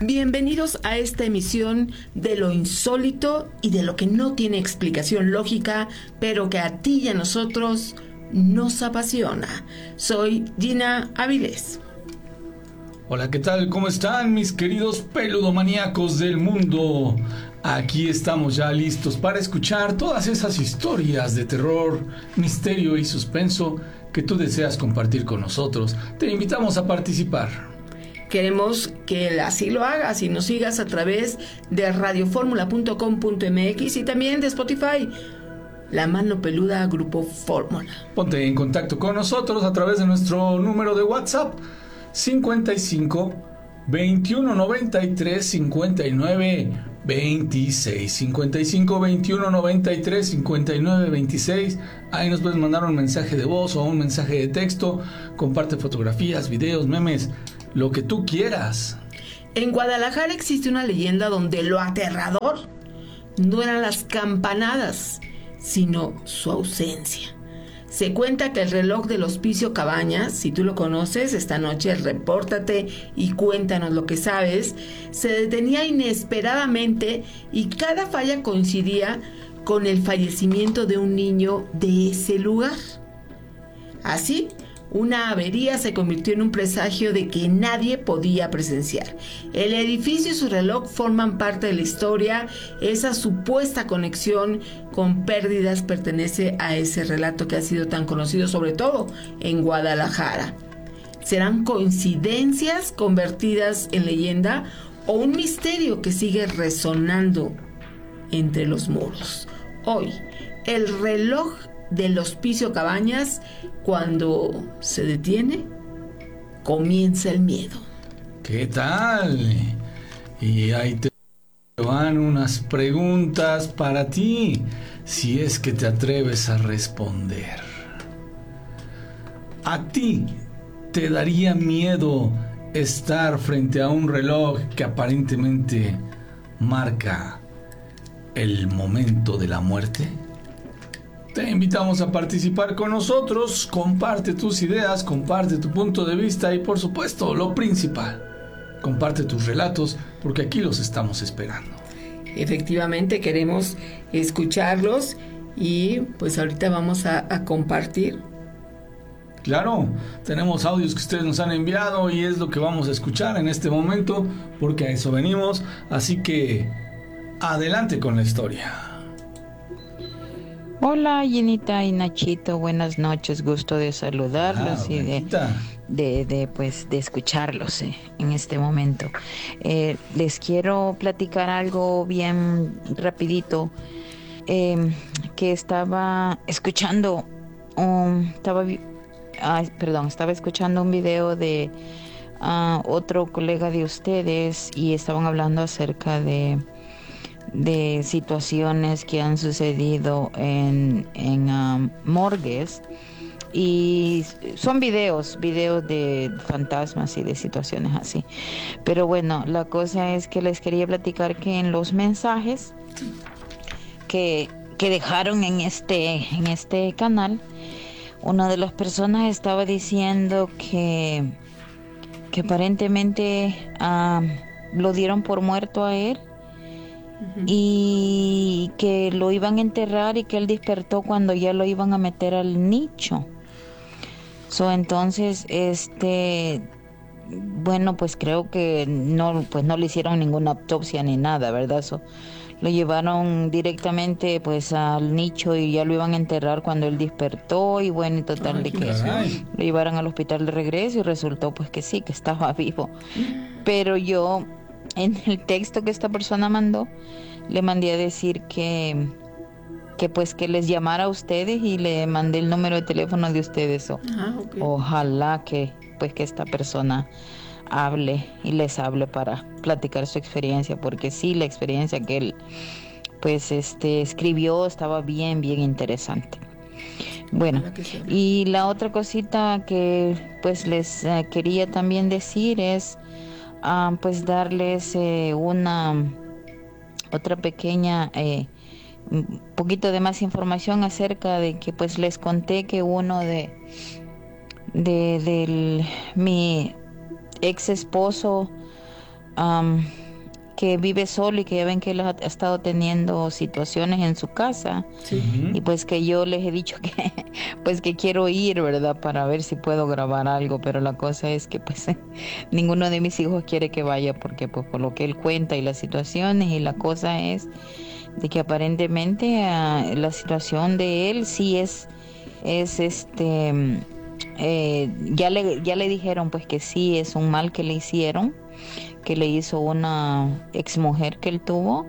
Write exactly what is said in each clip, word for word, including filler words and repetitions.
Bienvenidos a esta emisión de lo insólito y de lo que no tiene explicación lógica, pero que a ti y a nosotros nos apasiona. Soy Gina Avilés. Hola, ¿qué tal? ¿Cómo están mis queridos peludomaníacos del mundo? Aquí estamos ya listos para escuchar todas esas historias de terror, misterio y suspenso que tú deseas compartir con nosotros. Te invitamos a participar. Queremos que así lo hagas y nos sigas a través de radioformula punto com punto m x y también de Spotify. La Mano Peluda Grupo Fórmula. Ponte en contacto con nosotros a través de nuestro número de WhatsApp cincuenta y cinco, veintiuno noventa y tres, cincuenta y nueve veintiséis. cincuenta y cinco, veintiuno noventa y tres, cincuenta y nueve veintiséis. Ahí nos puedes mandar un mensaje de voz o un mensaje de texto. Comparte fotografías, videos, memes, lo que tú quieras. En Guadalajara existe una leyenda donde lo aterrador no eran las campanadas, sino su ausencia. Se cuenta que el reloj del Hospicio Cabañas, si tú lo conoces, esta noche repórtate y cuéntanos lo que sabes, se detenía inesperadamente y cada falla coincidía con el fallecimiento de un niño de ese lugar. Así, una avería se convirtió en un presagio de que nadie podía presenciar. El edificio y su reloj forman parte de la historia. Esa supuesta conexión con pérdidas pertenece a ese relato que ha sido tan conocido, sobre todo en Guadalajara. ¿Serán coincidencias convertidas en leyenda o un misterio que sigue resonando entre los muros? Hoy, el reloj del Hospicio Cabañas, cuando se detiene, comienza el miedo. ¿Qué tal? Y ahí te van unas preguntas para ti, si es que te atreves a responder. ¿A ti te daría miedo estar frente a un reloj que aparentemente marca el momento de la muerte? Te invitamos a participar con nosotros, comparte tus ideas, comparte tu punto de vista y por supuesto lo principal, comparte tus relatos porque aquí los estamos esperando. Efectivamente queremos escucharlos y pues ahorita vamos a, a compartir. Claro, tenemos audios que ustedes nos han enviado y es lo que vamos a escuchar en este momento porque a eso venimos, así que adelante con la historia. Hola Ginita y Nachito, buenas noches, gusto de saludarlos ah, y de, de, de, pues, de escucharlos eh, en este momento. Eh, les quiero platicar algo bien rapidito, eh, que estaba escuchando, um, estaba, ah, perdón, estaba escuchando un video de uh, otro colega de ustedes y estaban hablando acerca de de situaciones que han sucedido en, en um, morgues y son videos, videos de fantasmas y de situaciones así. Pero bueno, la cosa es que les quería platicar que en los mensajes que, que dejaron en este, en este canal, una de las personas estaba diciendo que, que aparentemente um, lo dieron por muerto a él. Y que lo iban a enterrar y que él despertó cuando ya lo iban a meter al nicho. So, entonces, este, bueno, pues creo que no, pues no le hicieron ninguna autopsia ni nada, ¿verdad? So, lo llevaron directamente pues al nicho y ya lo iban a enterrar cuando él despertó y bueno, y total Ay, de que caray. Lo llevaron al hospital de regreso y resultó pues que sí, que estaba vivo. Pero yo, en el texto que esta persona mandó, le mandé a decir que, que pues que les llamara a ustedes y le mandé el número de teléfono de ustedes. O, ah, okay. Ojalá que pues que esta persona hable y les hable para platicar su experiencia, porque sí, la experiencia que él pues este escribió estaba bien, bien interesante. Bueno, y la otra cosita que pues les uh, quería también decir es uh, pues darles eh, una otra pequeña eh, un poquito de más información acerca de que pues les conté que uno de de del mi ex esposo um, que vive solo y que ya ven que él ha, ha estado teniendo situaciones en su casa. Sí. Y pues que yo les he dicho que pues que quiero ir, ¿verdad? Para ver si puedo grabar algo, pero la cosa es que pues ninguno de mis hijos quiere que vaya porque pues por lo que él cuenta y las situaciones, y la cosa es de que aparentemente uh, la situación de él sí es es este eh, ya le ya le dijeron pues que sí es un mal que le hicieron, que le hizo una exmujer que él tuvo,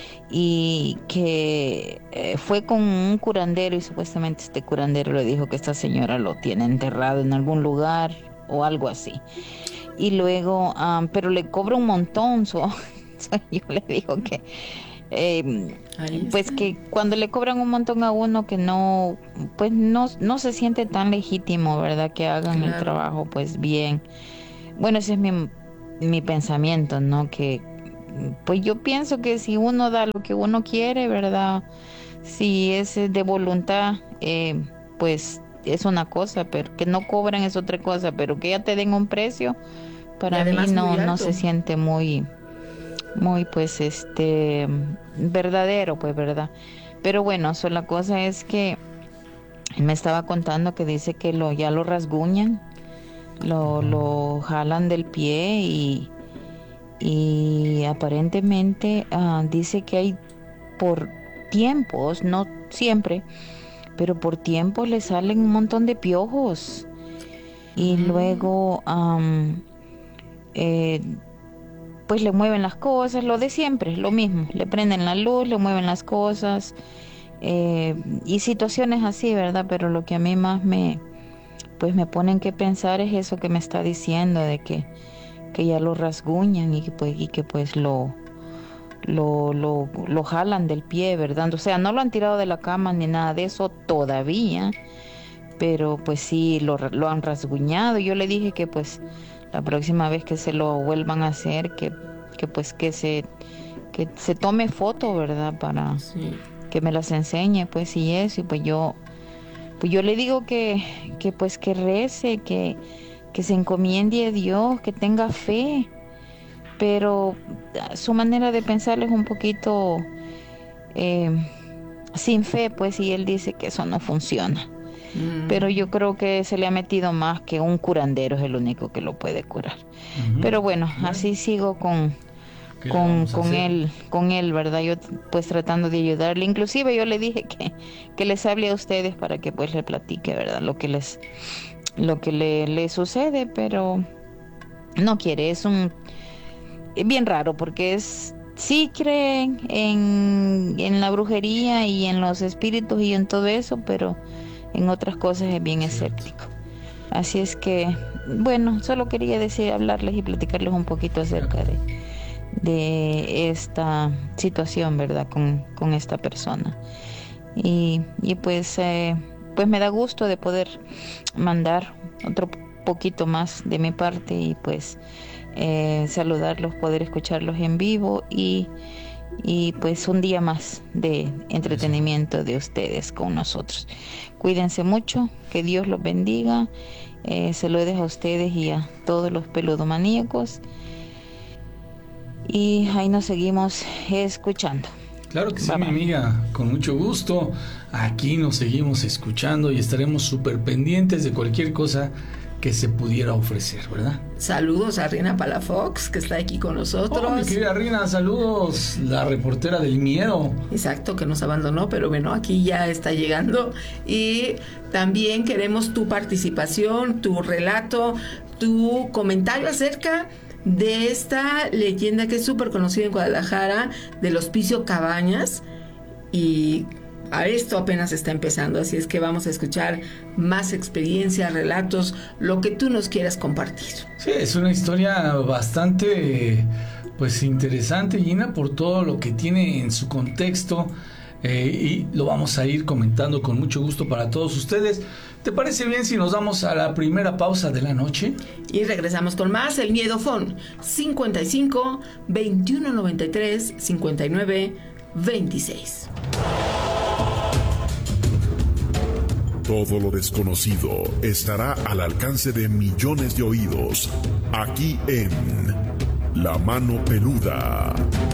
y que eh, fue con un curandero, y supuestamente este curandero le dijo que esta señora lo tiene enterrado en algún lugar o algo así. Y luego, um, pero le cobra un montón, so, so yo le digo que eh, pues que cuando le cobran un montón a uno que no, pues no, no se siente tan legítimo, ¿verdad? Que hagan claro. el trabajo pues bien. Bueno, ese es mi mi pensamiento, ¿no? Que pues yo pienso que si uno da lo que uno quiere, ¿verdad? Si es de voluntad, eh, pues es una cosa, pero que no cobran es otra cosa, pero que ya te den un precio, para mí no, no se siente muy, muy pues este, verdadero, pues, ¿verdad? Pero bueno, so, la cosa es que me estaba contando que dice que lo ya lo rasguñan, lo, lo jalan del pie y, y aparentemente uh, dice que hay por tiempos, no siempre, pero por tiempos le salen un montón de piojos y mm. luego um, eh, pues le mueven las cosas, lo de siempre, lo mismo, le prenden la luz, le mueven las cosas eh, y situaciones así, ¿verdad? Pero lo que a mí más me pues me ponen que pensar es eso que me está diciendo, de que, que ya lo rasguñan y que pues, y que pues lo, lo, lo, lo jalan del pie, ¿verdad? O sea, no lo han tirado de la cama ni nada de eso todavía, pero pues sí, lo, lo han rasguñado. Yo le dije que pues la próxima vez que se lo vuelvan a hacer, que, que pues que se, que se tome foto, ¿verdad? Para sí. que me las enseñe, pues, y eso, y pues yo... Pues yo le digo que, que pues que rece, que, que se encomiende a Dios, que tenga fe, pero su manera de pensar es un poquito eh, sin fe, pues, y él dice que eso no funciona. Mm. Pero yo creo que se le ha metido más que un curandero, es el único que lo puede curar. Uh-huh. Pero bueno, uh-huh. así sigo con... con, con él, con él, ¿verdad? Yo pues tratando de ayudarle. Inclusive yo le dije que, que les hable a ustedes para que pues le platique, ¿verdad? Lo que les, lo que le, le sucede, pero no quiere. Es un es bien raro porque es sí creen en, en la brujería y en los espíritus y en todo eso, pero en otras cosas es bien escéptico. Así es que, bueno, solo quería decir, hablarles y platicarles un poquito acerca de de esta situación, ¿verdad? Con, con esta persona. Y, y pues, eh, pues me da gusto de poder mandar otro poquito más de mi parte y pues eh, saludarlos, poder escucharlos en vivo y, y pues un día más de entretenimiento de ustedes con nosotros. Cuídense mucho, que Dios los bendiga. Eh, se lo dejo a ustedes y a todos los peludomaníacos. Y ahí nos seguimos escuchando. Claro que sí, bye, mi bye. amiga, con mucho gusto. Aquí nos seguimos escuchando y estaremos súper pendientes de cualquier cosa que se pudiera ofrecer, ¿verdad? Saludos a Rina Palafox, que está aquí con nosotros. Oh, mi querida Rina, saludos, la reportera del miedo. Exacto, que nos abandonó, pero bueno, aquí ya está llegando. Y también queremos tu participación, tu relato, tu comentario acerca de esta leyenda que es súper conocida en Guadalajara, del Hospicio Cabañas, y a esto apenas está empezando, así es que vamos a escuchar más experiencias, relatos, lo que tú nos quieras compartir. Sí, es una historia bastante pues interesante, Gina, por todo lo que tiene en su contexto. Eh, y lo vamos a ir comentando con mucho gusto para todos ustedes. ¿Te parece bien si nos damos a la primera pausa de la noche? Y regresamos con más. El Miedofón cincuenta y cinco, veintiuno noventa y tres, cincuenta y nueve, veintiséis. Todo lo desconocido estará al alcance de millones de oídos, aquí en La mano peluda.